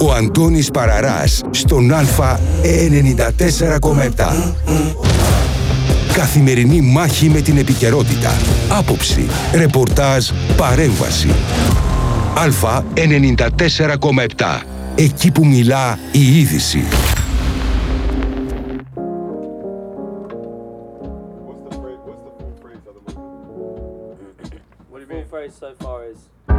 Ο Αντώνης Παραράς στον Α94,7. Καθημερινή μάχη με την επικαιρότητα. Άποψη, ρεπορτάζ, παρέμβαση. Α94,7. Εκεί που μιλά η είδηση. What do you mean? Phrase so far is